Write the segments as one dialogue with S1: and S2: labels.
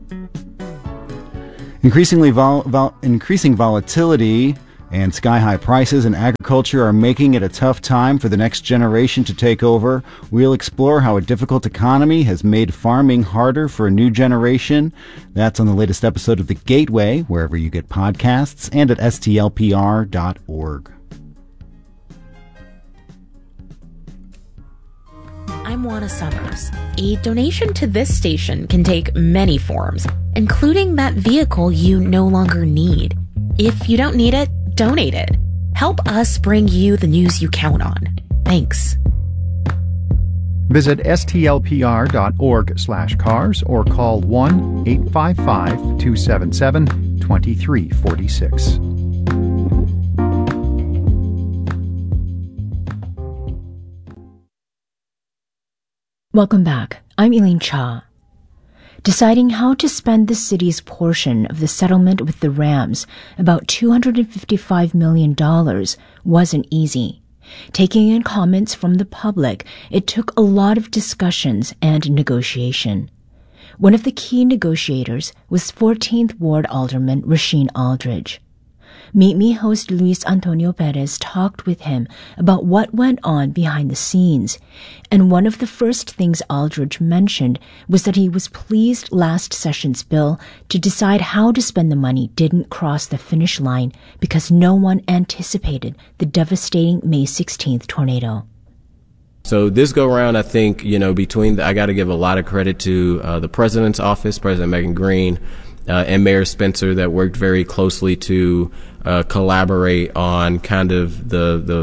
S1: Increasing volatility and sky-high prices in agriculture are making it a tough time for the next generation to take over. We'll explore how a difficult economy has made farming harder for a new generation. That's on the latest episode of The Gateway, wherever you get podcasts, and at stlpr.org.
S2: I'm Juana Summers. A donation to this station can take many forms, including that vehicle you no longer need. If you don't need it, donate it. Help us bring you the news you count on. Thanks.
S3: Visit stlpr.org/cars or call 1-855-277-2346.
S4: Welcome back. I'm Elaine Cha. Deciding how to spend the city's portion of the settlement with the Rams, about $255 million, wasn't easy. Taking in comments from the public, it took a lot of discussions and negotiation. One of the key negotiators was 14th Ward Alderman Rasheen Aldridge. Meet Me host Luis Antonio Perez talked with him about what went on behind the scenes, and one of the first things Aldridge mentioned was that he was pleased last session's bill to decide how to spend the money didn't cross the finish line because no one anticipated the devastating May 16th tornado.
S5: So this go around, I think, I got to give a lot of credit to the president's office, President Megan Green, and Mayor Spencer, that worked very closely to collaborate on kind of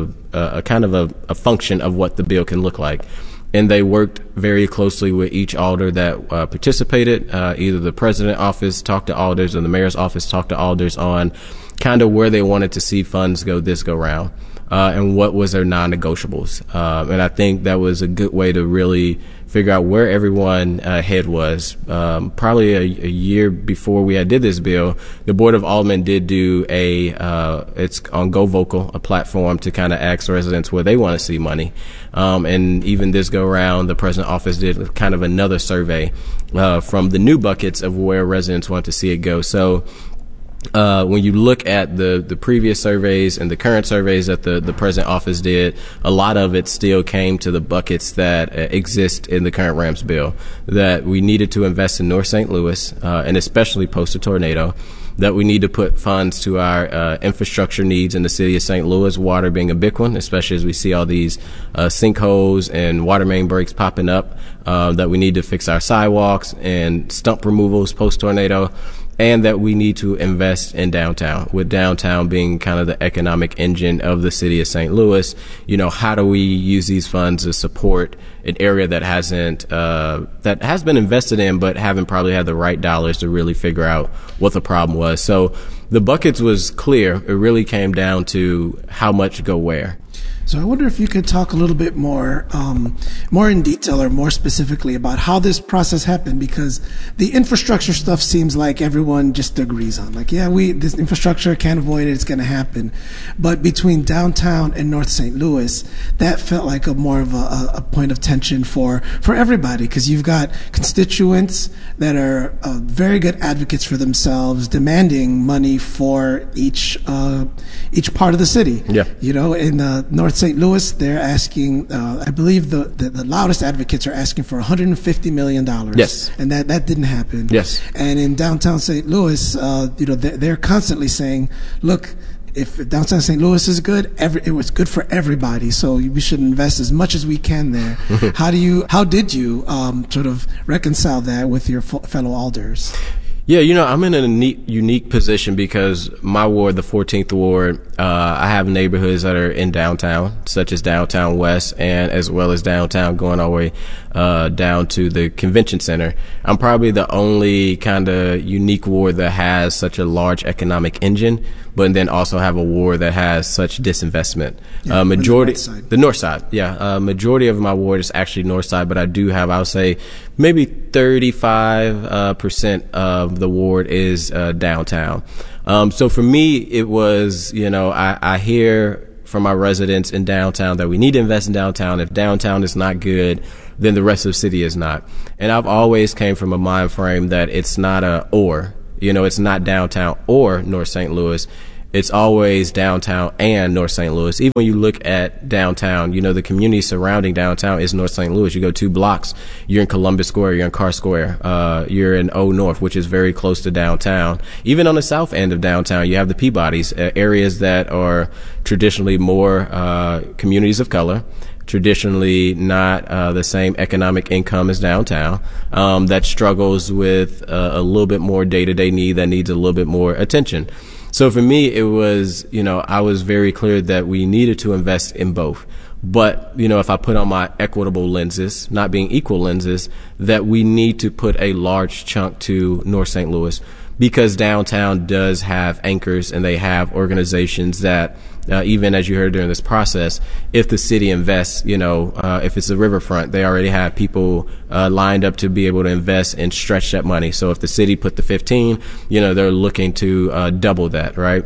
S5: a function of what the bill can look like. And they worked very closely with each alder that participated. Either the president's office talked to alders or the mayor's office talked to alders on kind of where they wanted to see funds go this go round, and what was their non-negotiables. And I think that was a good way to really figure out where everyone head was. Probably a year before we did this bill, the Board of Aldermen did do it's on Go Vocal, a platform to kind of ask residents where they want to see money. And even this go around, the president's office did kind of another survey from the new buckets of where residents want to see it go. So when you look at the previous surveys and the current surveys that the president office did, a lot of it still came to the buckets that exist in the current Rams bill, that we needed to invest in North St. Louis, and especially post a tornado, that we need to put funds to our infrastructure needs in the city of St. Louis, water being a big one, especially as we see all these sinkholes and water main breaks popping up, that we need to fix our sidewalks and stump removals post-tornado, and that we need to invest in downtown, with downtown being kind of the economic engine of the city of St. Louis. How do we use these funds to support an area that has been invested in, but haven't probably had the right dollars to really figure out what the problem was. So the buckets was clear. It really came down to how much go where.
S6: So I wonder if you could talk a little bit more in detail or more specifically about how this process happened, because the infrastructure stuff seems like everyone just agrees on. Like, yeah, this infrastructure can't avoid it, it's going to happen. But between downtown and North St. Louis, that felt like more of a point of tension for everybody, because you've got constituents that are very good advocates for themselves, demanding money for each part of the city.
S5: Yeah.
S6: In North St. Louis, they're asking, I believe the loudest advocates are asking for $150 million.
S5: Yes.
S6: And that didn't happen.
S5: Yes.
S6: And in downtown St. Louis, they're constantly saying, look, if downtown St. Louis is good, it was good for everybody, so we should invest as much as we can there. How did you sort of reconcile that with your fellow alders?
S5: Yeah, I'm in a unique position because my ward, the 14th Ward, I have neighborhoods that are in downtown, such as Downtown West, and as well as downtown going all the way down to the convention center. I'm probably the only kind of unique ward that has such a large economic engine, but then also have a ward that has such disinvestment.
S6: Yeah,
S5: the north side. Yeah. Majority of my ward is actually north side, but I do have, I would say, maybe 35% of the ward is downtown. So for me, it was, I hear from my residents in downtown that we need to invest in downtown. If downtown is not good, then the rest of the city is not. And I've always came from a mind frame that it's not a or, it's not downtown or North St. Louis. It's always downtown and North St. Louis. Even when you look at downtown, the community surrounding downtown is North St. Louis. You go 2 blocks, you're in Columbus Square, you're in Carr Square, you're in O North, which is very close to downtown. Even on the south end of downtown, you have the Peabodys, areas that are traditionally more communities of color, traditionally not the same economic income as downtown, that struggles with a little bit more day-to-day need, that needs a little bit more attention. So for me, it was, I was very clear that we needed to invest in both. But, if I put on my equitable lenses, not being equal lenses, that we need to put a large chunk to North St. Louis, because downtown does have anchors and they have organizations that, even as you heard during this process, if the city invests, if it's the riverfront, they already have people lined up to be able to invest and stretch that money. So if the city put the 15, they're looking to double that, right?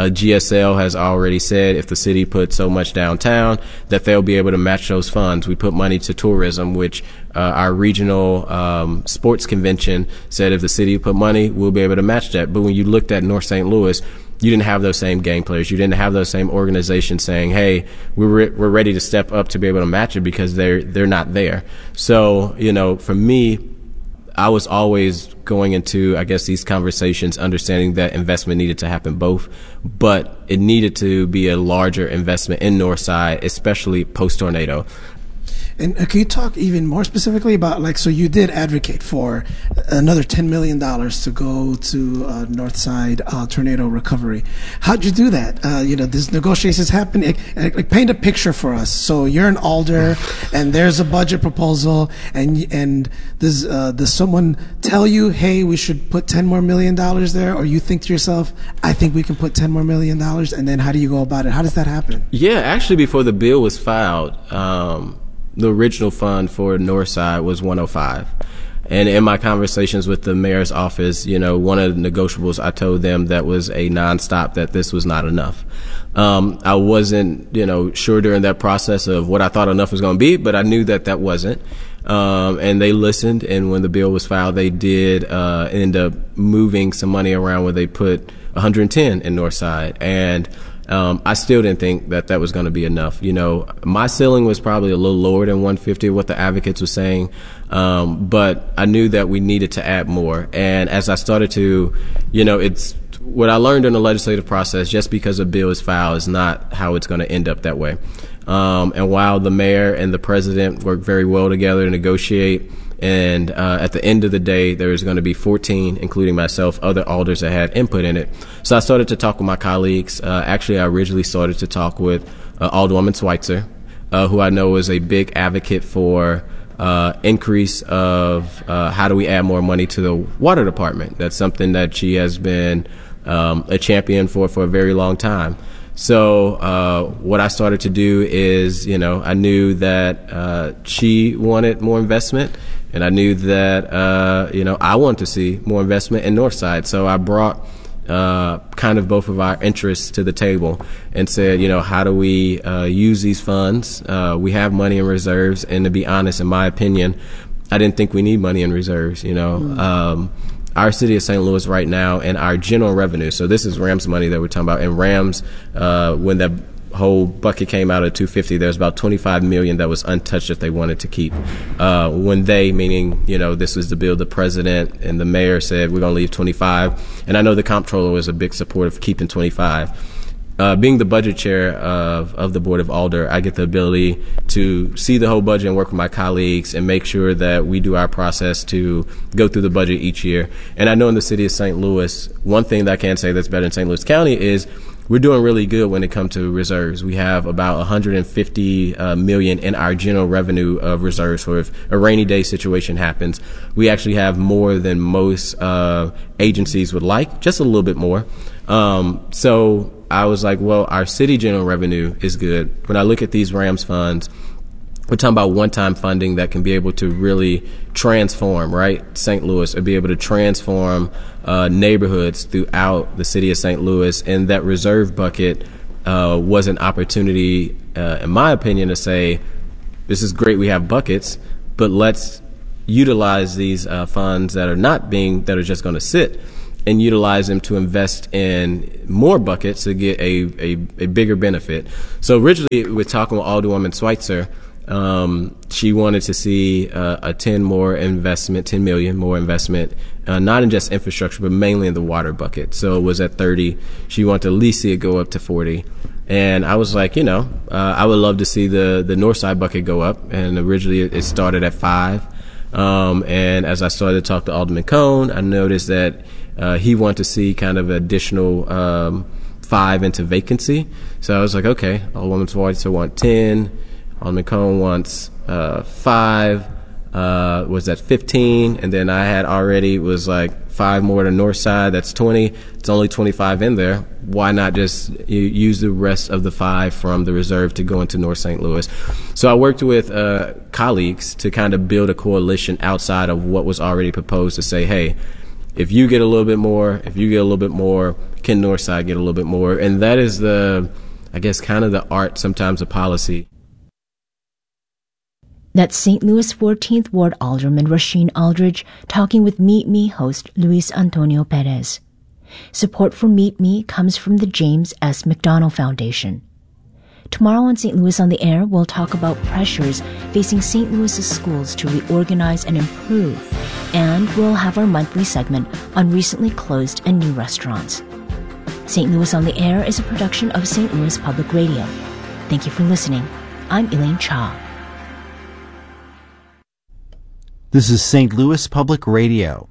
S5: GSL has already said if the city put so much downtown that they'll be able to match those funds. We put money to tourism, which our regional sports convention said if the city put money, we'll be able to match that. But when you looked at North St. Louis, you didn't have those same gang players. You didn't have those same organizations saying, "Hey, we're ready to step up to be able to match it," because they're not there. So, for me, I was always going into, I guess, these conversations understanding that investment needed to happen both, but it needed to be a larger investment in Northside, especially post-tornado.
S6: And can you talk even more specifically about, so you did advocate for another $10 million to go to Northside tornado recovery. How'd you do that? These negotiations happen. Paint a picture for us. So you're an alder, and there's a budget proposal, and does someone tell you, hey, we should put $10 more million there? Or you think to yourself, I think we can put $10 more million, and then how do you go about it? How does that happen?
S5: Yeah, actually, before the bill was filed, the original fund for Northside was 105. And in my conversations with the mayor's office, one of the negotiables, I told them that was a nonstop, that this was not enough. I wasn't, sure during that process of what I thought enough was going to be, but I knew that wasn't. And they listened, and when the bill was filed, they did end up moving some money around where they put 110 in Northside. And I still didn't think that was going to be enough. My ceiling was probably a little lower than 150, what the advocates were saying. But I knew that we needed to add more. And as I started to, it's what I learned in the legislative process, just because a bill is filed is not how it's going to end up that way. And while the mayor and the president work very well together to negotiate, and at the end of the day, there was going to be 14, including myself, other alders that had input in it. So I started to talk with my colleagues. Actually, I originally started to talk with Alderwoman Schweitzer, who I know is a big advocate for increase of how do we add more money to the water department. That's something that she has been a champion for a very long time. So what I started to do is, I knew that she wanted more investment, and I knew that, I wanted to see more investment in Northside. So I brought kind of both of our interests to the table and said, how do we use these funds? We have money in reserves, and to be honest, in my opinion, I didn't think we need money in reserves, Our city of St. Louis right now, and our general revenue, so this is Rams money that we're talking about, and Rams, when that whole bucket came out at 250, there's about $25 million that was untouched that they wanted to keep. When they, meaning, this was the bill, the president and the mayor said, we're going to leave 25. And I know the comptroller was a big supporter of keeping 25. Being the budget chair of the Board of Alder, I get the ability to see the whole budget and work with my colleagues and make sure that we do our process to go through the budget each year. And I know in the city of St. Louis, one thing that I can say that's better in St. Louis County is we're doing really good when it comes to reserves. We have about $150 million in our general revenue of reserves. So if a rainy day situation happens, we actually have more than most agencies would like, just a little bit more. So I was like, well, our city general revenue is good. When I look at these Rams funds, we're talking about one-time funding that can be able to really transform, right, St. Louis, or be able to transform neighborhoods throughout the city of St. Louis. And that reserve bucket was an opportunity, in my opinion, to say, this is great, we have buckets, but let's utilize these funds that are just going to sit, and utilize them to invest in more buckets to get a bigger benefit. So originally, we're talking with Alderwoman Schweitzer. She wanted to see a 10 million more investment, not in just infrastructure, but mainly in the water bucket. So it was at 30. She wanted to at least see it go up to 40. And I was like, I would love to see the north side bucket go up. And originally it started at 5. And as I started to talk to Alderman Cone, I noticed that he wanted to see kind of additional 5 into vacancy. So I was like, okay, Alderwoman Schweitzer wants 10. Alderman Cone wants 5. Was at 15, and then I had already was like 5 more to the north side. That's 20. It's only 25 in there. Why not just use the rest of the 5 from the reserve to go into North St. Louis? So I worked with colleagues to kind of build a coalition outside of what was already proposed to say, hey, if you get a little bit more, can North Side get a little bit more? And that is kind of the art sometimes of policy.
S4: That's St. Louis 14th Ward Alderman Rasheen Aldridge talking with Meet Me host Luis Antonio Perez. Support for Meet Me comes from the James S. McDonald Foundation. Tomorrow on St. Louis on the Air, we'll talk about pressures facing St. Louis's schools to reorganize and improve, and we'll have our monthly segment on recently closed and new restaurants. St. Louis on the Air is a production of St. Louis Public Radio. Thank you for listening. I'm Elaine Cha.
S1: This is St. Louis Public Radio.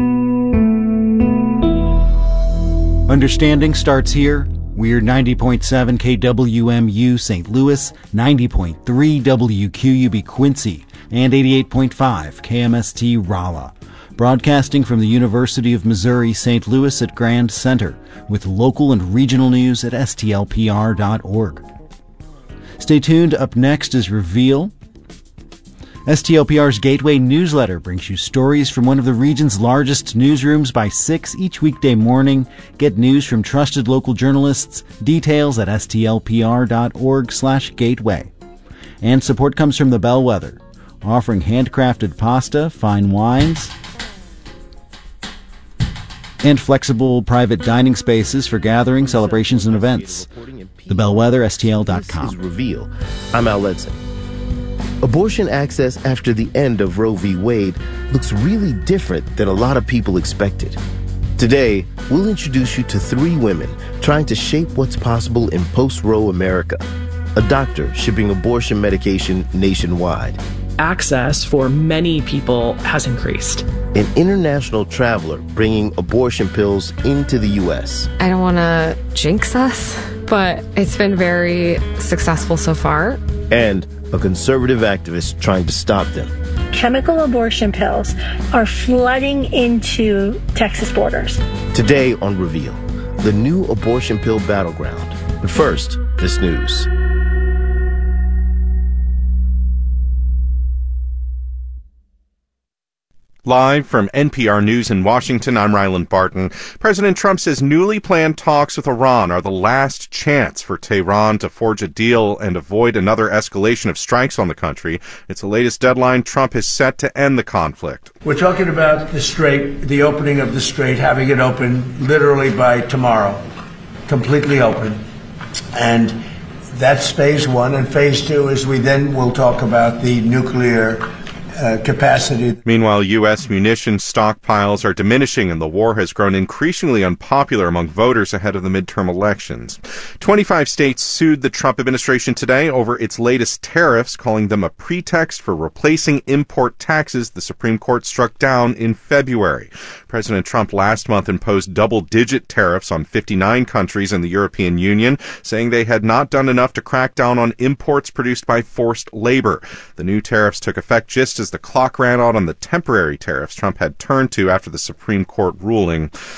S1: Understanding starts here. We're 90.7 KWMU St. Louis, 90.3 WQUB Quincy, and 88.5 KMST Rolla. Broadcasting from the University of Missouri St. Louis at Grand Center, with local and regional news at stlpr.org. Stay tuned. Up next is Reveal. STLPR's Gateway newsletter brings you stories from one of the region's largest newsrooms by 6 each weekday morning. Get news from trusted local journalists. Details at stlpr.org/gateway. And support comes from the Bellwether, offering handcrafted pasta, fine wines, and flexible private dining spaces for gatherings, celebrations, and events. The Bellwether, STL.com.
S7: This is Reveal. I'm Al Ledson. Abortion access after the end of Roe v. Wade looks really different than a lot of people expected. Today, we'll introduce you to 3 women trying to shape what's possible in post-Roe America. A doctor shipping abortion medication nationwide.
S8: Access for many people has increased.
S7: An international traveler bringing abortion pills into the U.S.
S9: I don't want to jinx us, but it's been very successful so far.
S7: And a conservative activist trying to stop them.
S10: Chemical abortion pills are flooding into Texas borders.
S7: Today on Reveal, the new abortion pill battleground. But first, this news.
S11: Live from NPR News in Washington, I'm Ryland Barton. President Trump says newly planned talks with Iran are the last chance for Tehran to forge a deal and avoid another escalation of strikes on the country. It's the latest deadline Trump has set to end the conflict.
S12: We're talking about the Strait, the opening of the Strait, having it open literally by tomorrow, completely open. And that's phase 1. And phase 2 is we then will talk about the nuclear capacity.
S11: Meanwhile, U.S. munitions stockpiles are diminishing and the war has grown increasingly unpopular among voters ahead of the midterm elections. 25 states sued the Trump administration today over its latest tariffs, calling them a pretext for replacing import taxes the Supreme Court struck down in February. President Trump last month imposed double-digit tariffs on 59 countries in the European Union, saying they had not done enough to crack down on imports produced by forced labor. The new tariffs took effect just as the clock ran out on the temporary tariffs Trump had turned to after the Supreme Court ruling.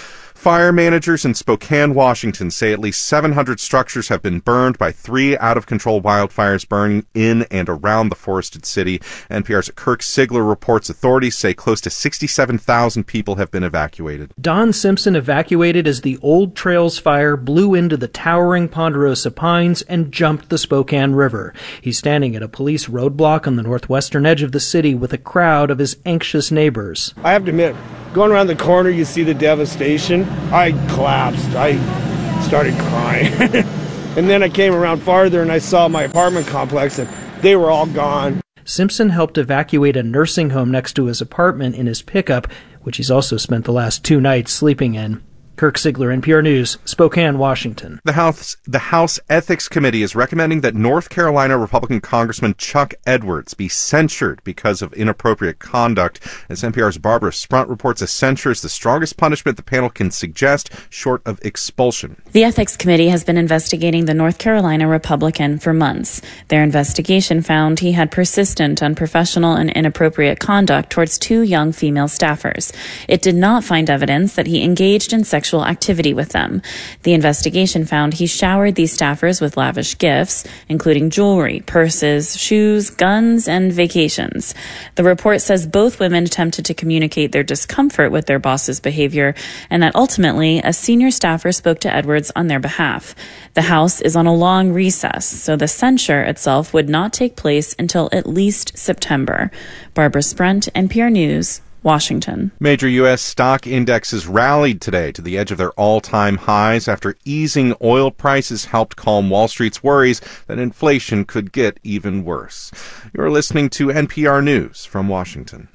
S11: Fire managers in Spokane, Washington say at least 700 structures have been burned by 3 out-of-control wildfires burning in and around the forested city. NPR's Kirk Sigler reports authorities say close to 67,000 people have been evacuated.
S13: Don Simpson evacuated as the Old Trails fire blew into the towering Ponderosa pines and jumped the Spokane River. He's standing at a police roadblock on the northwestern edge of the city with a crowd of his anxious neighbors.
S14: I have to admit, going around the corner, you see the devastation. I collapsed. I started crying. And then I came around farther and I saw my apartment complex and they were all gone.
S13: Simpson helped evacuate a nursing home next to his apartment in his pickup, which he's also spent the last 2 nights sleeping in. Kirk Sigler, NPR News, Spokane, Washington.
S11: The House Ethics Committee is recommending that North Carolina Republican Congressman Chuck Edwards be censured because of inappropriate conduct. As NPR's Barbara Sprunt reports, a censure is the strongest punishment the panel can suggest, short of expulsion.
S15: The Ethics Committee has been investigating the North Carolina Republican for months. Their investigation found he had persistent, unprofessional, and inappropriate conduct towards 2 young female staffers. It did not find evidence that he engaged in sexual activity with them. The investigation found he showered these staffers with lavish gifts, including jewelry, purses, shoes, guns, and vacations. The report says both women attempted to communicate their discomfort with their boss's behavior, and that ultimately a senior staffer spoke to Edwards on their behalf. The House is on a long recess, so the censure itself would not take place until at least September. Barbara Sprunt, NPR News, Washington.
S11: Major U.S. stock indexes rallied today to the edge of their all-time highs after easing oil prices helped calm Wall Street's worries that inflation could get even worse. You're listening to NPR News from Washington.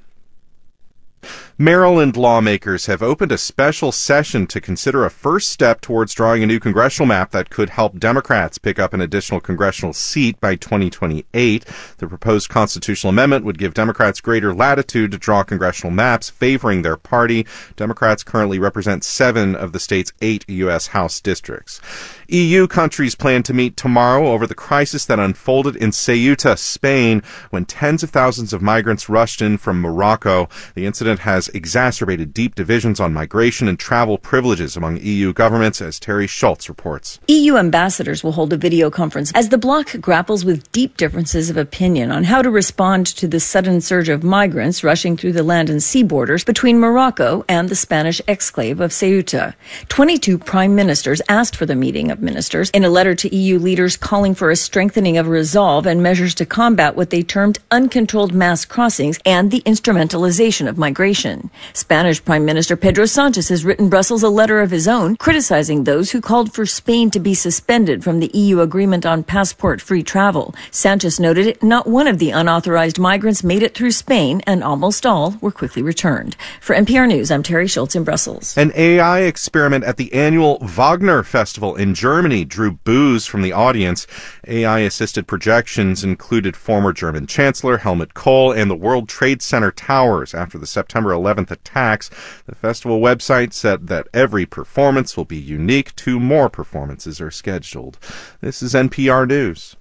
S11: Maryland lawmakers have opened a special session to consider a first step towards drawing a new congressional map that could help Democrats pick up an additional congressional seat by 2028. The proposed constitutional amendment would give Democrats greater latitude to draw congressional maps favoring their party. Democrats currently represent 7 of the state's 8 U.S. House districts. EU countries plan to meet tomorrow over the crisis that unfolded in Ceuta, Spain, when tens of thousands of migrants rushed in from Morocco. The incident has exacerbated deep divisions on migration and travel privileges among EU governments, as Terry Schultz reports.
S16: EU ambassadors will hold a video conference as the bloc grapples with deep differences of opinion on how to respond to the sudden surge of migrants rushing through the land and sea borders between Morocco and the Spanish exclave of Ceuta. 22 prime ministers asked for the meeting of ministers in a letter to EU leaders calling for a strengthening of resolve and measures to combat what they termed uncontrolled mass crossings and the instrumentalization of migration. Spanish Prime Minister Pedro Sanchez has written Brussels a letter of his own criticizing those who called for Spain to be suspended from the EU agreement on passport-free travel. Sanchez noted not one of the unauthorized migrants made it through Spain, and almost all were quickly returned. For NPR News, I'm Terry Schultz in Brussels.
S11: An AI experiment at the annual Wagner Festival in Germany drew boos from the audience. AI-assisted projections included former German Chancellor Helmut Kohl and the World Trade Center towers after the September 11th attacks. The festival website said that every performance will be unique. 2 more performances are scheduled. This is NPR News.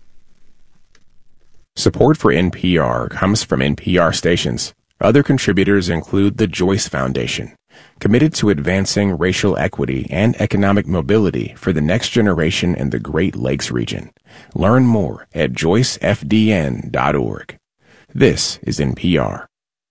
S17: Support for NPR comes from NPR stations. Other contributors include the Joyce Foundation, committed to advancing racial equity and economic mobility for the next generation in the Great Lakes region. Learn more at joycefdn.org. This is NPR.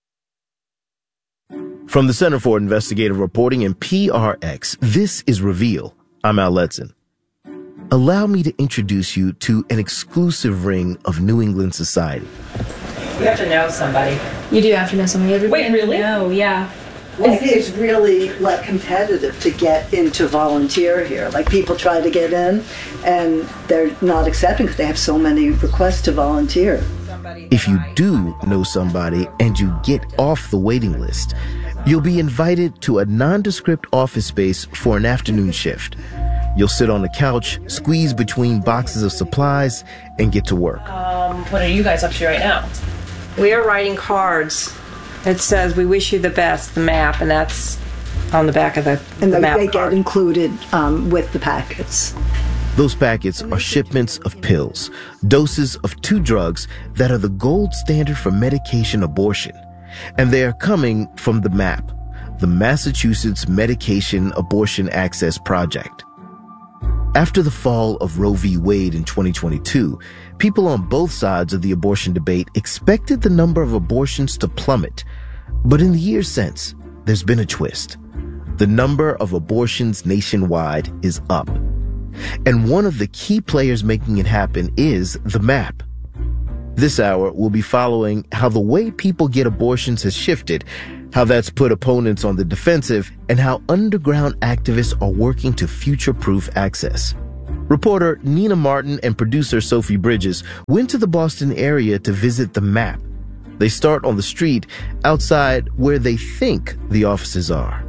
S7: From the Center for Investigative Reporting and PRX, this is Reveal. I'm Al Letson. Allow me to introduce you to an exclusive ring of New England society.
S18: You have to know somebody.
S19: You do have to know somebody. Everybody.
S18: Wait, really?
S19: No, yeah.
S20: Like, it's really like competitive to get into volunteer here. Like, people try to get in and they're not accepting because they have so many requests to volunteer.
S7: If you do know somebody and you get off the waiting list, you'll be invited to a nondescript office space for an afternoon shift. You'll sit on the couch, squeeze between boxes of supplies, and get to work.
S18: What are you guys up to right now?
S21: We are writing cards. It says, "We wish you the best," the map, and that's on the back of the map.
S20: They get included with the packets.
S7: Those packets are shipments of pills, doses of 2 drugs that are the gold standard for medication abortion. And they are coming from the MAP, the Massachusetts Medication Abortion Access Project. After the fall of Roe v. Wade in 2022, people on both sides of the abortion debate expected the number of abortions to plummet. But in the years since, there's been a twist. The number of abortions nationwide is up. And one of the key players making it happen is the MAP. This hour, we'll be following how the way people get abortions has shifted, how that's put opponents on the defensive, and how underground activists are working to future-proof access. Reporter Nina Martin and producer Sophie Bridges went to the Boston area to visit the MAP. They start on the street outside where they think the offices are.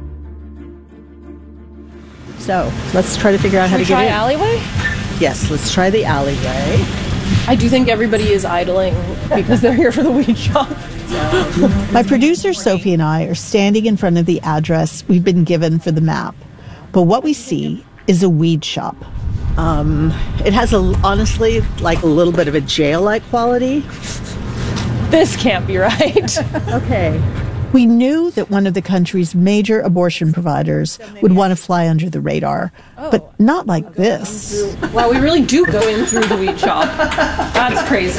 S19: So let's try to figure out how to get in.
S18: Alleyway?
S19: Yes, let's try the alleyway.
S18: I do think everybody is idling because they're here for the weed shop.
S19: My producer Sophie and I are standing in front of the address we've been given for the MAP. But what we see is a weed shop. It has honestly like a little bit of a jail-like quality.
S18: This can't be right.
S19: Okay. We knew that one of the country's major abortion providers would want to fly under the radar, but not like this.
S18: Wow, we really do go in through the weed shop. That's crazy.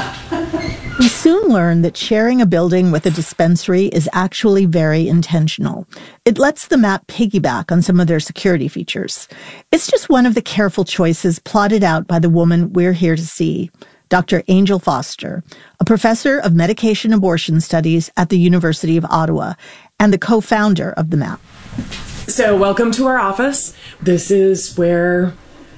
S19: We soon learned that sharing a building with a dispensary is actually very intentional. It lets the MAP piggyback on some of their security features. It's just one of the careful choices plotted out by the woman we're here to see, Dr. Angel Foster, a professor of medication abortion studies at the University of Ottawa and the co-founder of the MAP.
S8: So welcome to our office. This is where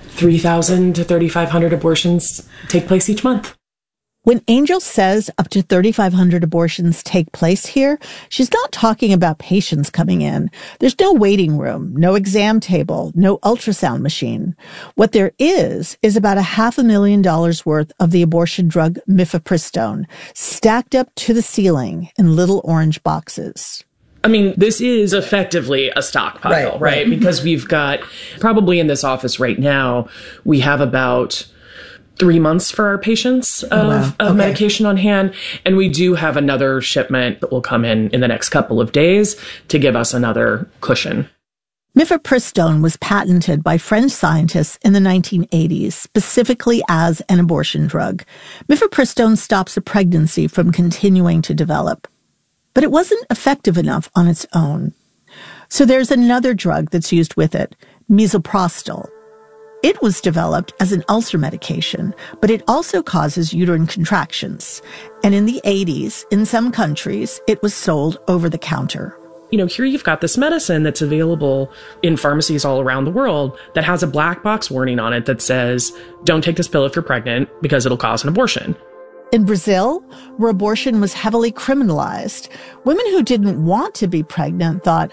S8: 3,000 to 3,500 abortions take place each month.
S19: When Angel says up to 3,500 abortions take place here, she's not talking about patients coming in. There's no waiting room, no exam table, no ultrasound machine. What there is about $500,000 worth of the abortion drug mifepristone stacked up to the ceiling in little orange boxes.
S8: I mean, this is effectively a stockpile, right? Because we've got, probably in this office right now, we have about 3 months for our patients of medication on hand. And we do have another shipment that will come in the next couple of days to give us another cushion.
S19: Mifepristone was patented by French scientists in the 1980s, specifically as an abortion drug. Mifepristone stops a pregnancy from continuing to develop. But it wasn't effective enough on its own. So there's another drug that's used with it, misoprostol. It was developed as an ulcer medication, but it also causes uterine contractions. And in the 80s, in some countries, it was sold over the counter.
S8: You know, here you've got this medicine that's available in pharmacies all around the world that has a black box warning on it that says, don't take this pill if you're pregnant because it'll cause an abortion.
S19: In Brazil, where abortion was heavily criminalized, women who didn't want to be pregnant thought,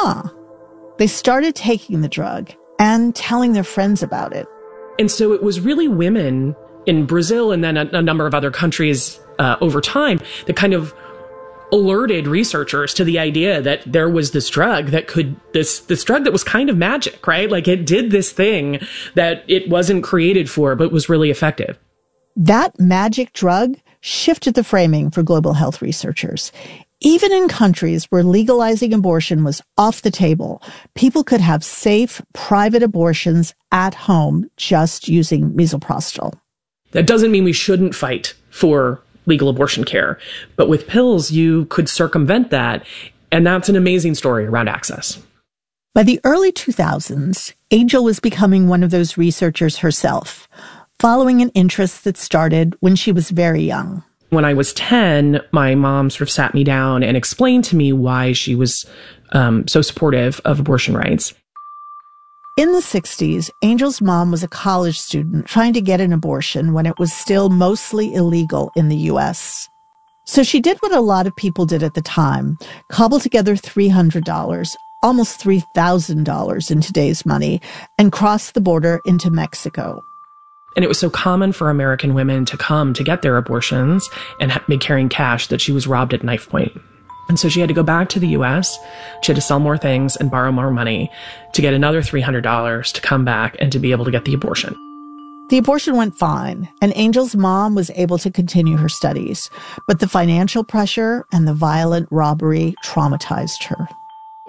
S19: They started taking the drug and telling their friends about it.
S8: And so it was really women in Brazil and then a number of other countries over time that kind of alerted researchers to the idea that there was this drug that this drug that was kind of magic, right? Like it did this thing that it wasn't created for, but was really effective.
S19: That magic drug shifted the framing for global health researchers. Even in countries where legalizing abortion was off the table, people could have safe, private abortions at home just using misoprostol.
S8: That doesn't mean we shouldn't fight for legal abortion care. But with pills, you could circumvent that. And that's an amazing story around access.
S19: By the early 2000s, Angel was becoming one of those researchers herself, following an interest that started when she was very young.
S8: When I was 10, my mom sort of sat me down and explained to me why she was so supportive of abortion rights.
S19: In the 60s, Angel's mom was a college student trying to get an abortion when it was still mostly illegal in the U.S. So she did what a lot of people did at the time, cobbled together $300, almost $3,000 in today's money, and crossed the border into Mexico.
S8: And it was so common for American women to come to get their abortions and be carrying cash that she was robbed at knife point. And so she had to go back to the U.S. She had to sell more things and borrow more money to get another $300 to come back and to be able to get the abortion.
S19: The abortion went fine, and Angel's mom was able to continue her studies. But the financial pressure and the violent robbery traumatized her.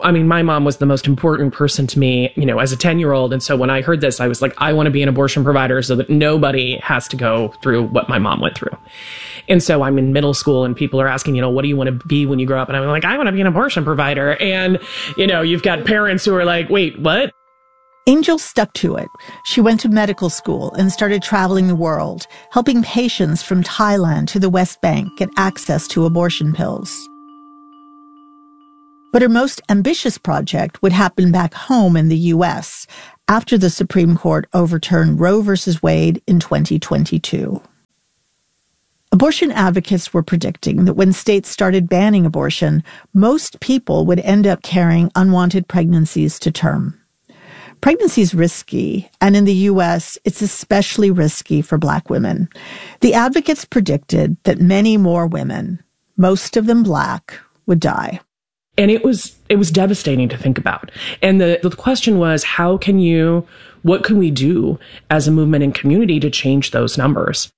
S8: I mean, my mom was the most important person to me, you know, as a 10-year-old. And so when I heard this, I was like, I want to be an abortion provider so that nobody has to go through what my mom went through. And so I'm in middle school and people are asking, you know, what do you want to be when you grow up? And I'm like, I want to be an abortion provider. And, you know, you've got parents who are like, wait, what?
S19: Angel stuck to it. She went to medical school and started traveling the world, helping patients from Thailand to the West Bank get access to abortion pills. But her most ambitious project would happen back home in the U.S. after the Supreme Court overturned Roe v. Wade in 2022. Abortion advocates were predicting that when states started banning abortion, most people would end up carrying unwanted pregnancies to term. Pregnancy is risky, and in the U.S., it's especially risky for Black women. The advocates predicted that many more women, most of them Black, would die.
S8: And it was devastating to think about. And the question was, what can we do as a movement and community to change those numbers?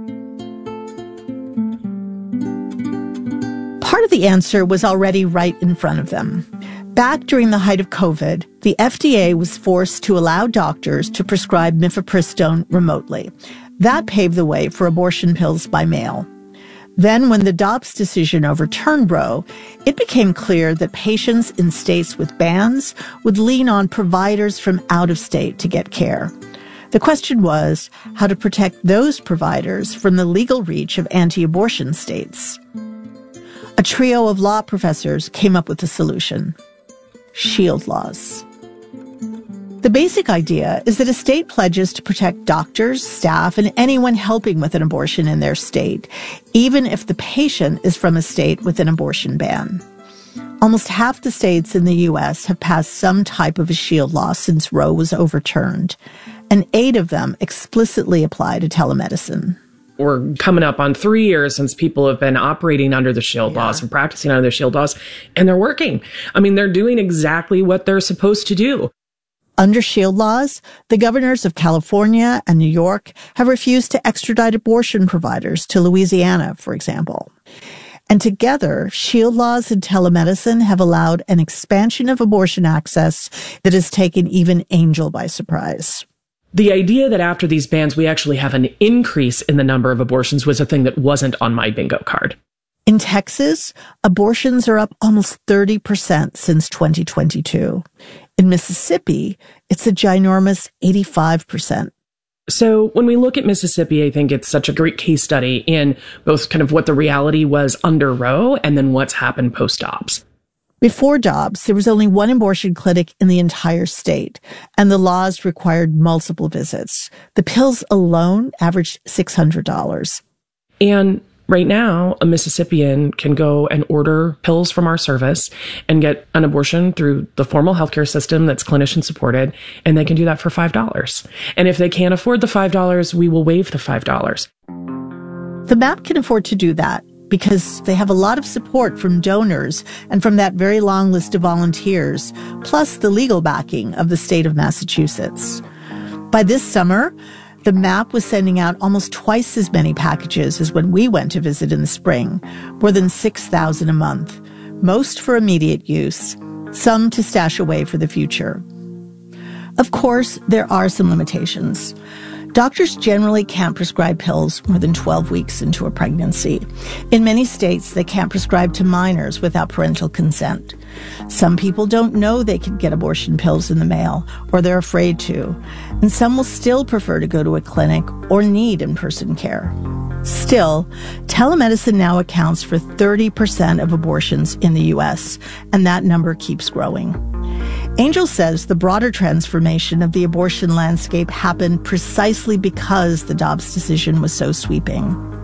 S19: Part of the answer was already right in front of them. Back during the height of COVID, the FDA was forced to allow doctors to prescribe mifepristone remotely. That paved the way for abortion pills by mail. Then, when the Dobbs decision overturned Roe, it became clear that patients in states with bans would lean on providers from out of state to get care. The question was how to protect those providers from the legal reach of anti-abortion states. A trio of law professors came up with a solution: shield laws. The basic idea is that a state pledges to protect doctors, staff, and anyone helping with an abortion in their state, even if the patient is from a state with an abortion ban. Almost half the states in the U.S. have passed some type of a shield law since Roe was overturned, and 8 of them explicitly apply to telemedicine.
S8: We're coming up on 3 years since people have been operating under the shield laws and practicing under the shield laws, and they're working. I mean, they're doing exactly what they're supposed to do.
S19: Under shield laws, the governors of California and New York have refused to extradite abortion providers to Louisiana, for example. And together, shield laws and telemedicine have allowed an expansion of abortion access that has taken even Angel by surprise.
S8: The idea that after these bans, we actually have an increase in the number of abortions was a thing that wasn't on my bingo card.
S19: In Texas, abortions are up almost 30% since 2022. In Mississippi, it's a ginormous 85%.
S8: So when we look at Mississippi, I think it's such a great case study in both kind of what the reality was under Roe and then what's happened post-Dobbs.
S19: Before Dobbs, there was only one abortion clinic in the entire state, and the laws required multiple visits. The pills alone averaged $600.
S8: And right now, a Mississippian can go and order pills from our service and get an abortion through the formal healthcare system that's clinician supported, and they can do that for $5. And if they can't afford the $5, we will waive the $5.
S19: The MAP can afford to do that because they have a lot of support from donors and from that very long list of volunteers, plus the legal backing of the state of Massachusetts. By this summer, the MAP was sending out almost twice as many packages as when we went to visit in the spring, more than 6,000 a month, most for immediate use, some to stash away for the future. Of course, there are some limitations. Doctors generally can't prescribe pills more than 12 weeks into a pregnancy. In many states, they can't prescribe to minors without parental consent. Some people don't know they can get abortion pills in the mail, or they're afraid to. And some will still prefer to go to a clinic or need in-person care. Still, telemedicine now accounts for 30% of abortions in the U.S., and that number keeps growing. Angel says the broader transformation of the abortion landscape happened precisely because the Dobbs decision was so sweeping.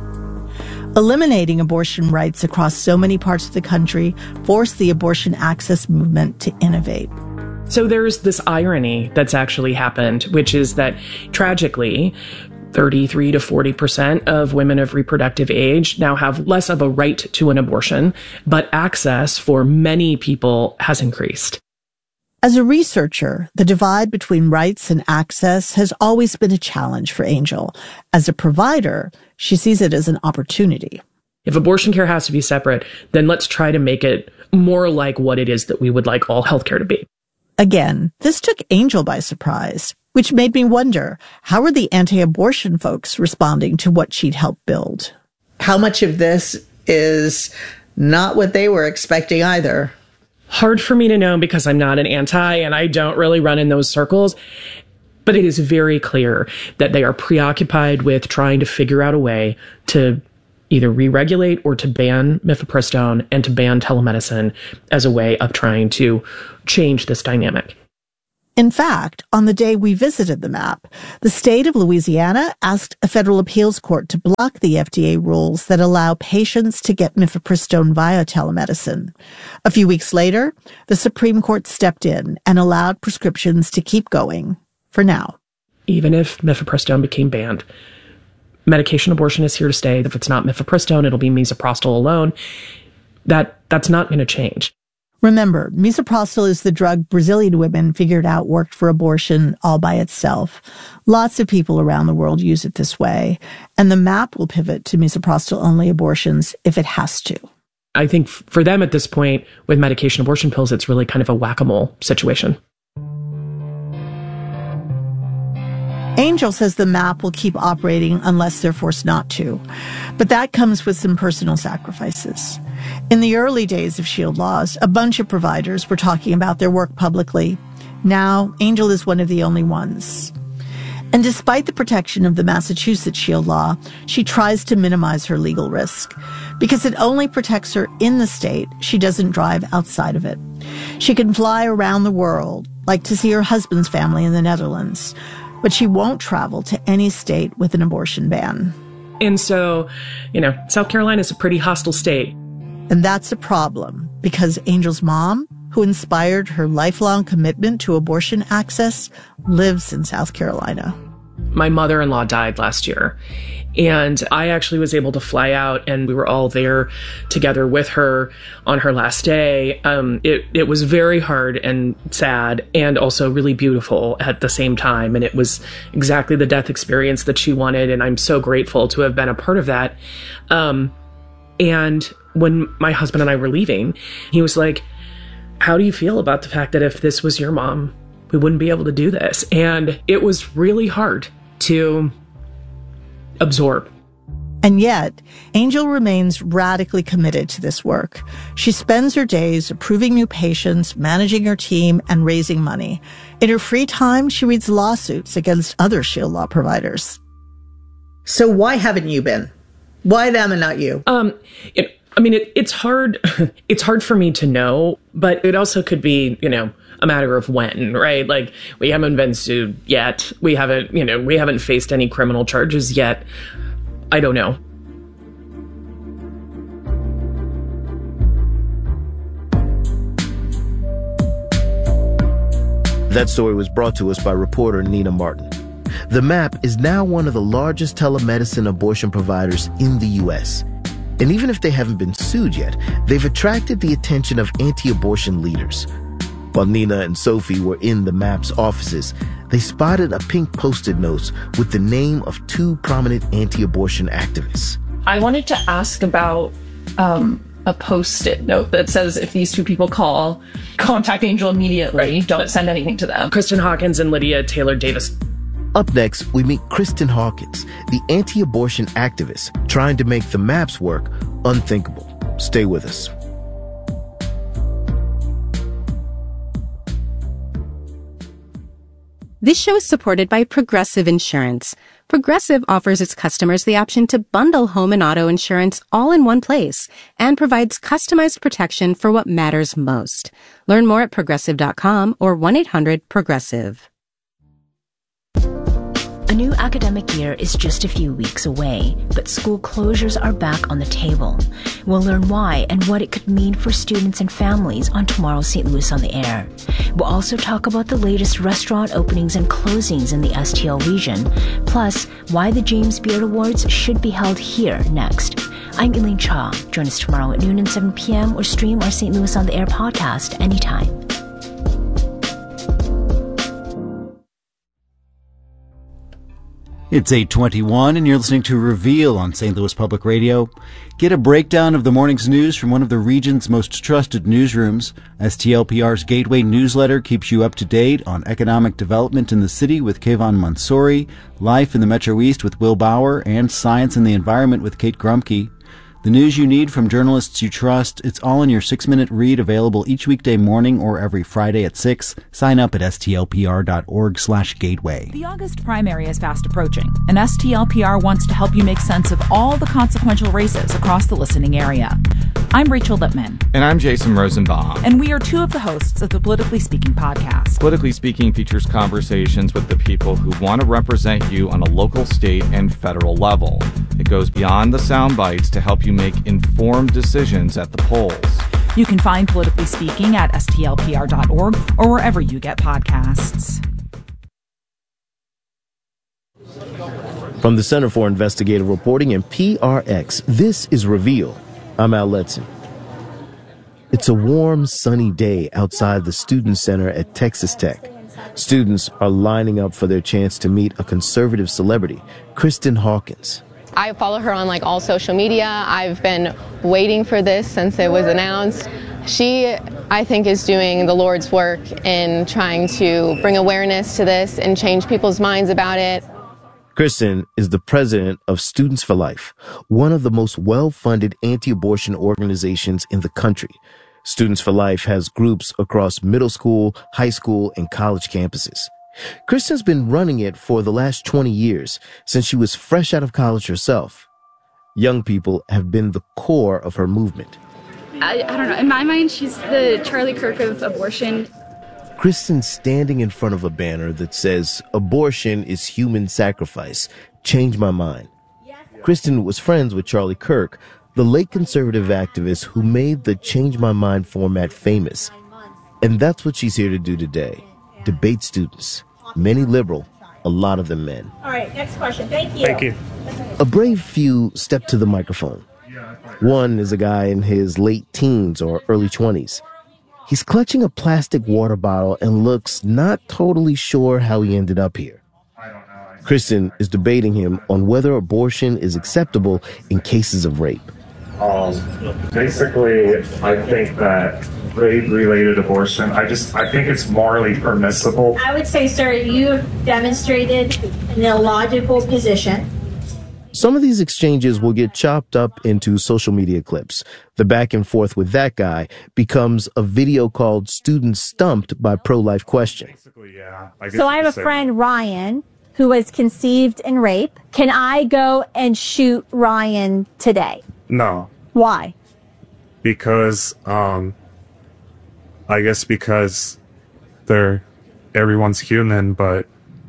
S19: Eliminating abortion rights across so many parts of the country forced the abortion access movement to innovate.
S8: So there's this irony that's actually happened, which is that tragically, 33 to 40% of women of reproductive age now have less of a right to an abortion, but access for many people has increased.
S19: As a researcher, the divide between rights and access has always been a challenge for Angel. As a provider, she sees it as an opportunity.
S8: If abortion care has to be separate, then let's try to make it more like what it is that we would like all healthcare to be.
S19: Again, this took Angel by surprise, which made me wonder, how are the anti-abortion folks responding to what she'd helped build?
S2: How much of this is not what they were expecting either?
S8: Hard for me to know because I'm not an anti and I don't really run in those circles. But it is very clear that they are preoccupied with trying to figure out a way to either re-regulate or to ban mifepristone and to ban telemedicine as a way of trying to change this dynamic.
S19: In fact, on the day we visited the MAP, the state of Louisiana asked a federal appeals court to block the FDA rules that allow patients to get mifepristone via telemedicine. A few weeks later, the Supreme Court stepped in and allowed prescriptions to keep going, for now.
S8: Even if mifepristone became banned, medication abortion is here to stay. If it's not mifepristone, it'll be misoprostol alone. That's not going to change.
S19: Remember, misoprostol is the drug Brazilian women figured out worked for abortion all by itself. Lots of people around the world use it this way, and the MAP will pivot to misoprostol-only abortions if it has to.
S8: I think for them at this point, with medication abortion pills, it's really kind of a whack-a-mole situation.
S19: Angel says the MAP will keep operating unless they're forced not to. But that comes with some personal sacrifices. In the early days of Shield laws, a bunch of providers were talking about their work publicly. Now, Angel is one of the only ones. And despite the protection of the Massachusetts Shield law, she tries to minimize her legal risk. Because it only protects her in the state, she doesn't drive outside of it. She can fly around the world, like to see her husband's family in the Netherlands. But she won't travel to any state with an abortion ban.
S8: And so, South Carolina is a pretty hostile state.
S19: And that's a problem, because Angel's mom, who inspired her lifelong commitment to abortion access, lives in South Carolina.
S8: My mother-in-law died last year, and I actually was able to fly out, and we were all there together with her on her last day. It was very hard and sad and also really beautiful at the same time, and it was exactly the death experience that she wanted, and I'm so grateful to have been a part of that. And when my husband and I were leaving, he was like, how do you feel about the fact that if this was your mom, we wouldn't be able to do this? And it was really hard to absorb.
S19: And yet, Angel remains radically committed to this work. She spends her days approving new patients, managing her team, and raising money. In her free time, she reads lawsuits against other Shield law providers.
S2: So why haven't you been? Why them and not you?
S8: It's hard. It's hard for me to know, but it also could be, a matter of when, right? Like, we haven't been sued yet. We haven't faced any criminal charges yet. I don't know.
S7: That story was brought to us by reporter Nina Martin. The MAP is now one of the largest telemedicine abortion providers in the U.S. And even if they haven't been sued yet, they've attracted the attention of anti-abortion leaders. While Nina and Sophie were in the MAP's offices, they spotted a pink Post-it note with the name of two prominent anti-abortion activists.
S18: I wanted to ask about a Post-it note that says, if these two people call, contact Angel immediately. Right. Don't send anything to them.
S8: Kristen Hawkins and Lydia Taylor Davis.
S7: Up next, we meet Kristen Hawkins, the anti-abortion activist trying to make the MAP's work unthinkable. Stay with us.
S22: This show is supported by Progressive Insurance. Progressive offers its customers the option to bundle home and auto insurance all in one place and provides customized protection for what matters most. Learn more at Progressive.com or 1-800-PROGRESSIVE.
S4: A new academic year is just a few weeks away, but school closures are back on the table. We'll learn why and what it could mean for students and families on tomorrow's St. Louis on the Air. We'll also talk about the latest restaurant openings and closings in the STL region, plus why the James Beard Awards should be held here next. I'm Elaine Cha. Join us tomorrow at noon and 7 p.m. or stream our St. Louis on the Air podcast anytime.
S1: It's 8:21, and you're listening to Reveal on St. Louis Public Radio. Get a breakdown of the morning's news from one of the region's most trusted newsrooms. STLPR's Gateway newsletter keeps you up to date on economic development in the city with Kayvon Mansouri, life in the Metro East with Will Bauer, and science and the environment with Kate Grumke. The news you need from journalists you trust, it's all in your 6-minute read, available each weekday morning or every Friday at 6. Sign up at stlpr.org/gateway.
S3: The August primary is fast approaching, and STLPR wants to help you make sense of all the consequential races across the listening area. I'm Rachel Lippman.
S6: And I'm Jason Rosenbaum.
S3: And we are two of the hosts of the Politically Speaking podcast.
S6: Politically Speaking features conversations with the people who want to represent you on a local, state, and federal level. It goes beyond the sound bites to help you make informed decisions at the polls.
S3: You can find Politically Speaking at stlpr.org or wherever you get podcasts.
S7: From the Center for Investigative Reporting and PRX, this is Reveal. I'm Al Letson. It's a warm, sunny day outside the Student Center at Texas Tech. Students are lining up for their chance to meet a conservative celebrity, Kristen Hawkins.
S23: I follow her on all social media. I've been waiting for this since it was announced. She, I think, is doing the Lord's work in trying to bring awareness to this and change people's minds about it.
S7: Kristen is the president of Students for Life, one of the most well-funded anti-abortion organizations in the country. Students for Life has groups across middle school, high school, and college campuses. Kristen's been running it for the last 20 years, since she was fresh out of college herself. Young people have been the core of her movement.
S24: I don't know. In my mind, she's the Charlie Kirk of abortion.
S7: Kristen's standing in front of a banner that says, "Abortion is human sacrifice. Change my mind." Kristen was friends with Charlie Kirk, the late conservative activist who made the Change My Mind format famous. And that's what she's here to do today. Debate students, many liberal, a lot of them men.
S10: All right, next question. Thank you.
S7: Thank you. A brave few step to the microphone. One is a guy in his late teens or early 20s. He's clutching a plastic water bottle and looks not totally sure how he ended up here. Kristen is debating him on whether abortion is acceptable in cases of rape.
S25: Basically, I think that rape-related abortion, I think it's morally permissible.
S10: I would say, sir, you demonstrated an illogical position.
S7: Some of these exchanges will get chopped up into social media clips. The back and forth with that guy becomes a video called Students Stumped by Pro-Life Question.
S10: So I have a friend, Ryan, who was conceived in rape. Can I go and shoot Ryan today?
S25: No.
S10: Why?
S25: Because, I guess because everyone's human, but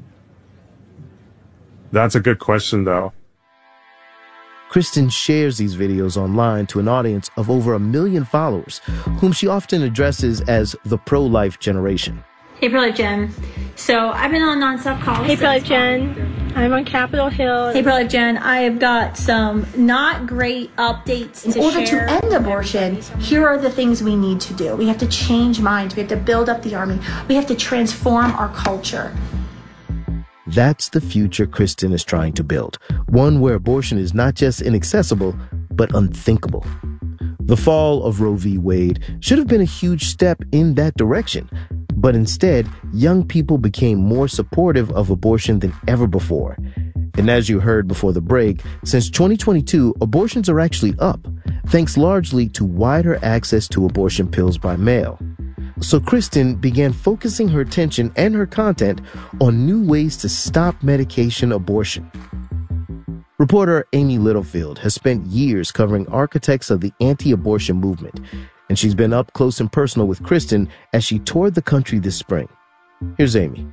S25: that's a good question, though.
S7: Kristen shares these videos online to an audience of over 1 million followers, whom she often addresses as the pro-life generation.
S10: Hey, Pro-Life Jen. So I've been on Nonstop Calls. Hey, Pro-Life Jen. I'm on Capitol Hill. Hey, Pro-Life Jen. I have got some not great updates to share. In order to end abortion, here are the things we need to do. We have to change minds. We have to build up the army. We have to transform our culture.
S7: That's the future Kristen is trying to build, one where abortion is not just inaccessible, but unthinkable. The fall of Roe v. Wade should have been a huge step in that direction, but instead, young people became more supportive of abortion than ever before. And as you heard before the break, since 2022, abortions are actually up, thanks largely to wider access to abortion pills by mail. So Kristen began focusing her attention and her content on new ways to stop medication abortion. Reporter Amy Littlefield has spent years covering architects of the anti-abortion movement, and she's been up close and personal with Kristen as she toured the country this spring. Here's Amy.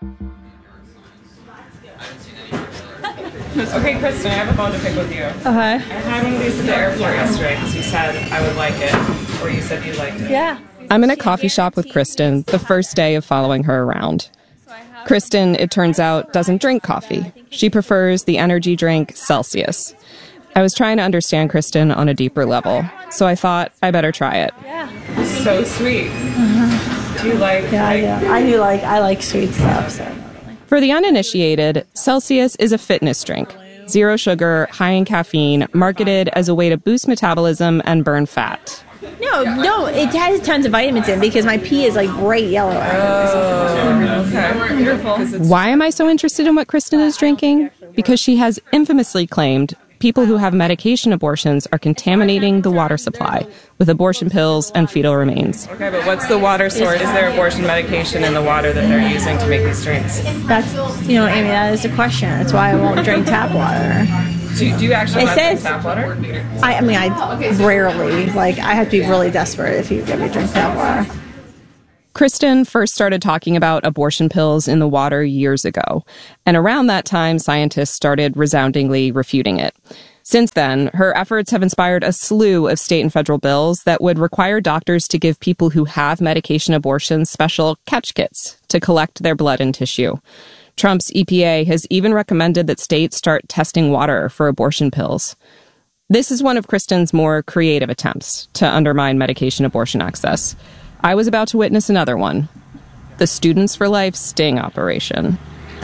S26: Okay, Kristen, I have a bone to pick with you.
S21: Okay.
S26: I had one of these at the airport yesterday because you said I would like it, or you said you liked it.
S21: Yeah.
S27: I'm in a coffee shop with Kristen the first day of following her around. Kristen, it turns out, doesn't drink coffee. She prefers the energy drink Celsius. I was trying to understand Kristen on a deeper level, so I thought I better try it.
S26: Yeah. So sweet. Do you like?
S21: Yeah, I do. I like sweet stuff. So.
S27: For the uninitiated, Celsius is a fitness drink. 0 sugar, high in caffeine, marketed as a way to boost metabolism and burn fat.
S10: No, it has tons of vitamins in because my pee is like bright yellow.
S27: Okay. Beautiful. Why am I so interested in what Kristen is drinking? Because she has infamously claimed people who have medication abortions are contaminating the water supply with abortion pills and fetal remains.
S26: Okay, but what's the water source? Is there abortion medication in the water that they're using to make these drinks?
S10: That's, Amy, that is the question. That's why I won't drink tap water.
S26: Do you actually drink tap water?
S10: I rarely. I have to be really desperate if you get me to drink tap water.
S27: Kristen first started talking about abortion pills in the water years ago, and around that time, scientists started resoundingly refuting it. Since then, her efforts have inspired a slew of state and federal bills that would require doctors to give people who have medication abortions special catch kits to collect their blood and tissue. Trump's EPA has even recommended that states start testing water for abortion pills. This is one of Kristen's more creative attempts to undermine medication abortion access. I was about to witness another one, the Students for Life sting operation.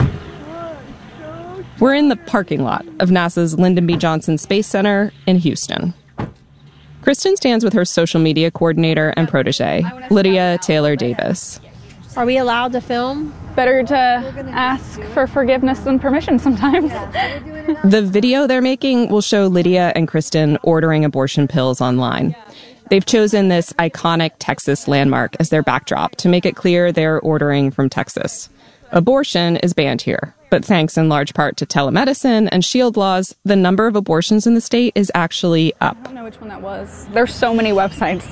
S27: We're in the parking lot of NASA's Lyndon B. Johnson Space Center in Houston. Kristen stands with her social media coordinator and protege, Lydia Taylor Davis.
S10: Are we allowed to film?
S24: Better to ask for forgiveness and permission sometimes.
S27: The video they're making will show Lydia and Kristen ordering abortion pills online. They've chosen this iconic Texas landmark as their backdrop to make it clear they're ordering from Texas. Abortion is banned here, but thanks in large part to telemedicine and shield laws, the number of abortions in the state is actually up.
S24: I don't know which one that was. There's so many websites.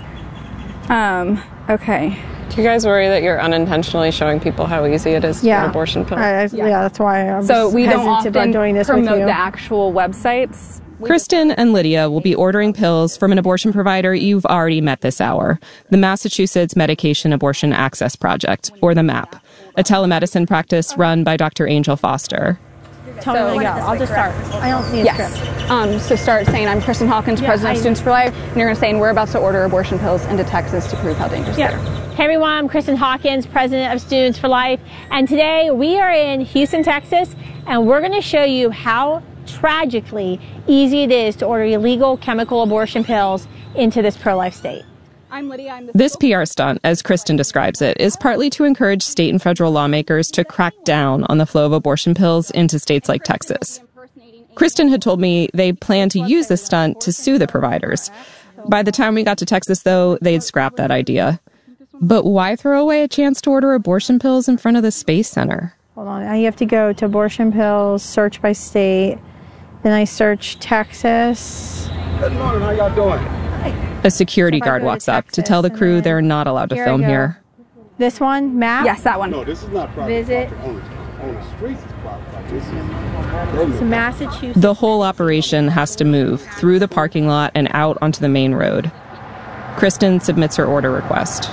S24: Okay.
S27: Do you guys worry that you're unintentionally showing people how easy it is to get an abortion pill?
S10: Yeah, that's why I'm
S24: so we don't often
S10: doing this
S24: promote the actual websites.
S27: Kristen and Lydia will be ordering pills from an abortion provider you've already met this hour, the Massachusetts Medication Abortion Access Project, or the MAP, a telemedicine practice run by Dr. Angel Foster.
S10: Totally go. I'll just start. I don't need a script.
S24: So start saying, I'm Kristen Hawkins, president of Students for Life, and you're going to say, we're about to order abortion pills into Texas to prove how dangerous they are.
S10: Hey everyone, I'm Kristen Hawkins, president of Students for Life, and today we are in Houston, Texas, and we're going to show you how tragically easy it is to order illegal chemical abortion pills into this pro-life state.
S24: I'm Lydia.
S27: This PR stunt, as Kristen describes it, is partly to encourage state and federal lawmakers to crack down on the flow of abortion pills into states like Texas. Kristen had told me they plan to use this stunt to sue the providers. By the time we got to Texas, though, they'd scrapped that idea. But why throw away a chance to order abortion pills in front of the Space Center?
S10: Hold on. Now you have to go to abortion pills, search by state. Then I search Texas.
S5: Good morning. How y'all doing?
S27: A security guard walks up to tell the crew they're not allowed to film here.
S10: This one, map?
S24: Yes, that one.
S5: No, this is not private.
S10: Visit.
S5: On the streets is private. This is
S10: it's Massachusetts.
S27: The whole operation has to move through the parking lot and out onto the main road. Kristen submits her order request.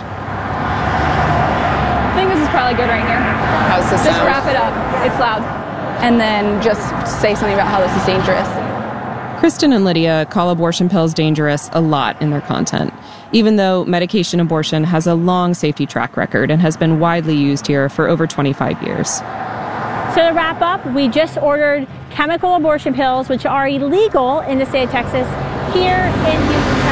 S24: I think this is probably good right here.
S27: How's this
S24: Just
S27: sound?
S24: wrap it up. It's loud. And then just say something about how this is dangerous.
S27: Kristen and Lydia call abortion pills dangerous a lot in their content, even though medication abortion has a long safety track record and has been widely used here for over 25 years.
S10: So to wrap up, we just ordered chemical abortion pills, which are illegal in the state of Texas, here in Houston.